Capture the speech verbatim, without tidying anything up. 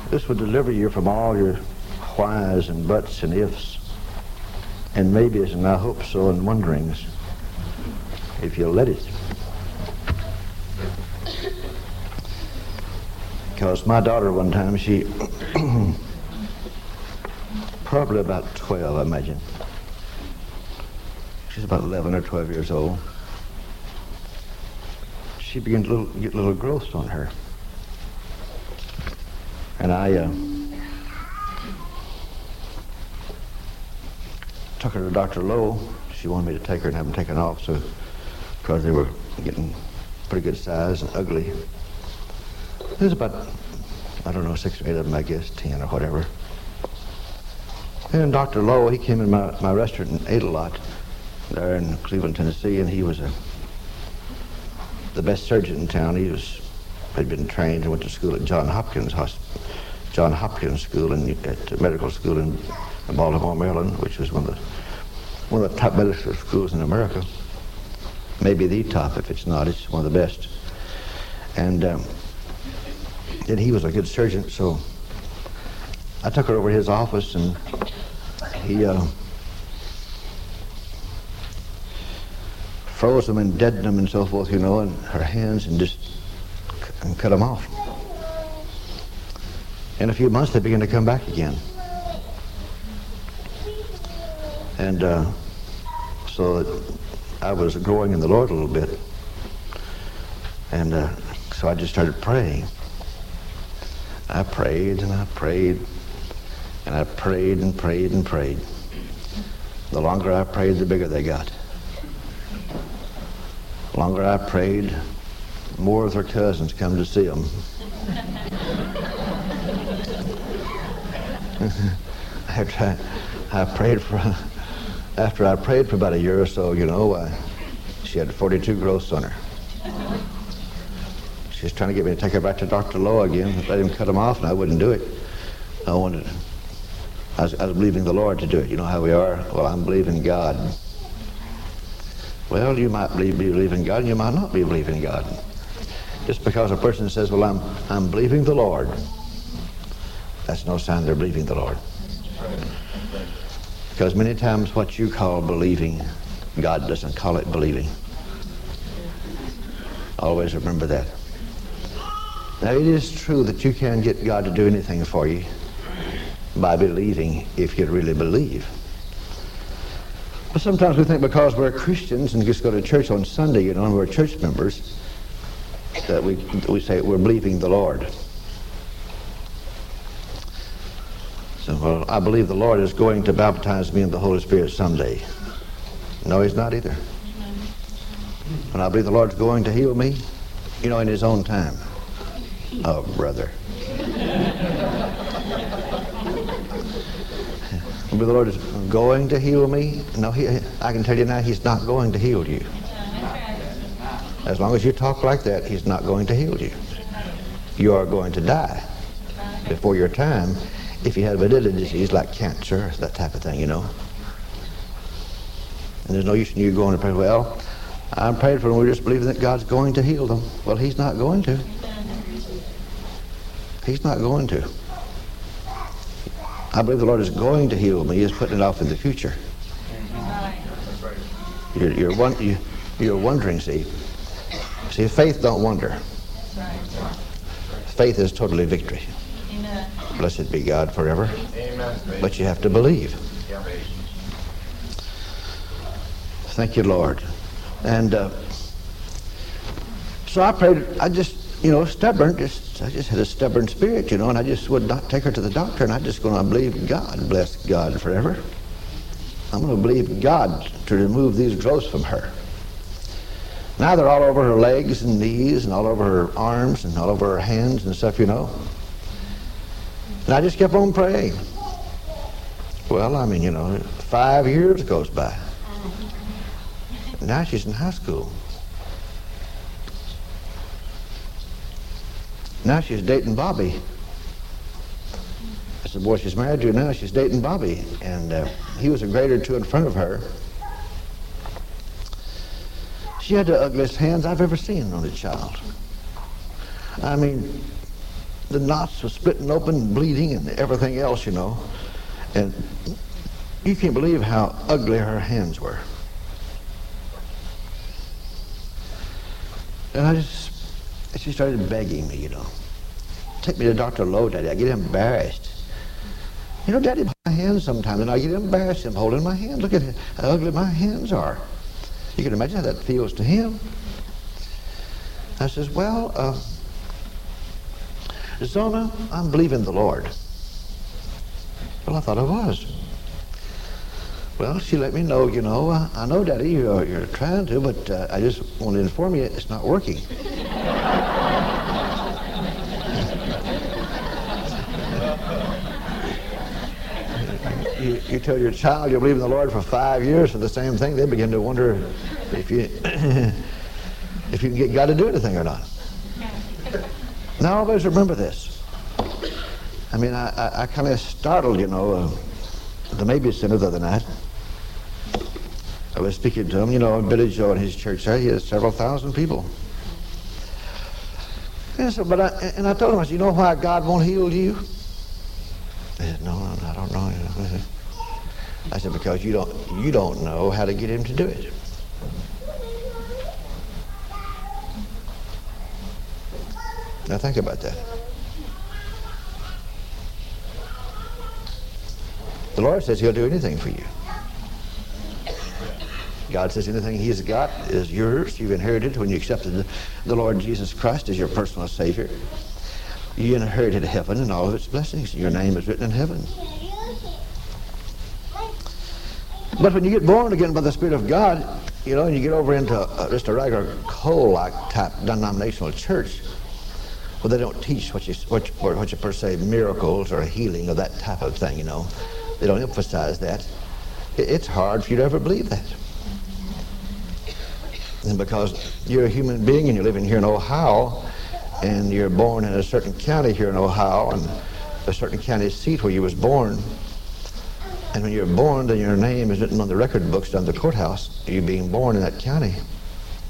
This would deliver you from all your whys and buts and ifs and maybes and I hope so and wonderings, if you'll let it. Because my daughter one time, she probably about twelve, I imagine. She's about eleven or twelve years old. She began to little, get little growths on her. And I uh, took her to Doctor Lowe. She wanted me to take her and have them taken off, so because they were getting pretty good size and ugly. There's about, I don't know, six or eight of them, I guess, ten or whatever. And Doctor Lowe, he came in my, my restaurant and ate a lot there in Cleveland, Tennessee, and he was a, the best surgeon in town. He was had been trained and went to school at John Hopkins Hospital, John Hopkins School in, at medical school in Baltimore, Maryland, which was one of the one of the top medical schools in America. Maybe the top. If it's not, it's one of the best. And um, then he was a good surgeon, so I took her over to his office, and he uh, froze them and deadened them and so forth, you know, in her hands, and just and cut them off. In a few months, they began to come back again. And uh, so I was growing in the Lord a little bit. And uh, so I just started praying. I prayed and I prayed and I prayed and prayed and prayed. The longer I prayed, the bigger they got. The longer I prayed, more of their cousins come to see them. after I, I prayed for, after I prayed for about a year or so, you know, I, she had forty-two growths on her. She was trying to get me to take her back to Doctor Lowe again, let him cut them off, and I wouldn't do it. I wanted, I was, I was believing the Lord to do it. You know how we are? Well, I'm believing God. Well, you might believe, be believing God, and you might not be believing God. Just because a person says, well, I'm, I'm believing the Lord, that's no sign they're believing the Lord. Because many times what you call believing, God doesn't call it believing. Always remember that. Now, it is true that you can get God to do anything for you by believing, if you really believe. But sometimes we think because we're Christians and just go to church on Sunday, you know, and we're church members, that we, we say we're believing the Lord. So, well, I believe the Lord is going to baptize me in the Holy Spirit someday. No, he's not either. And I believe the Lord's going to heal me, you know, in his own time. Oh, brother. I believe the Lord is going to heal me. No, he, I can tell you now, he's not going to heal you. As long as you talk like that, he's not going to heal you. You are going to die before your time if you have a deadly disease like cancer, that type of thing, you know. And there's no use in you going to pray, well, I'm praying for them, we're just believing that God's going to heal them. Well, he's not going to. He's not going to. I believe the Lord is going to heal me. He's putting it off in the future. You're, you're, one, you, you're wondering, see. See, faith don't wonder. Faith is totally victory. Amen. Blessed be God forever. Amen. But you have to believe. Thank you, Lord. And uh, so I prayed, I just, you know, stubborn, just I just had a stubborn spirit, you know, and I just would not take her to the doctor, and I just going to believe God, bless God forever. I'm going to believe God to remove these growths from her. Now they're all over her legs and knees and all over her arms and all over her hands and stuff, you know. And I just kept on praying. Well, I mean, you know, five years goes by. Now she's in high school. Now she's dating Bobby. That's the boy she's married to now. She's dating Bobby. And uh, he was a grade or two in front of her. She had the ugliest hands I've ever seen on a child. I mean, the knots were splitting open, bleeding, and everything else, you know. And you can't believe how ugly her hands were. And I just, she started begging me, you know. Take me to Doctor Lowe, Daddy. I get embarrassed. You know, Daddy, my hands sometimes, and I get embarrassed him holding my hand. Look at how ugly my hands are. You can imagine how that feels to him. I says, well, uh, Zona, I'm believing the Lord. Well, I thought I was. Well, she let me know, you know, uh, I know, Daddy, you're, you're trying to, but uh, I just want to inform you it's not working. you, you tell your child you believe in the Lord for five years for the same thing, they begin to wonder if you if you can get God to do anything or not. Now, always remember this. I mean, I, I, I kind of startled, you know, uh, the babysitter the other night. I was speaking to him, you know, Billy Joe in his church there, he has several thousand people. And, so, but I, and I told him, I said, you know why God won't heal you? He said, no, no, I don't know. I said, because you don't, you don't know how to get him to do it. Now think about that. The Lord says he'll do anything for you. God says anything he's got is yours. You've inherited when you accepted the Lord Jesus Christ as your personal Savior. You inherited heaven and all of its blessings. Your name is written in heaven. But when you get born again by the Spirit of God, you know, and you get over into uh, just a regular coal-like type denominational church, well, they don't teach what you, what, you, what you per se miracles or healing or that type of thing, you know. They don't emphasize that. It, it's hard for you to ever believe that. And because you're a human being and you're living here in Ohio, and you're born in a certain county here in Ohio, and a certain county seat where you was born, and when you're born, then your name is written on the record books down at the courthouse, you being born in that county.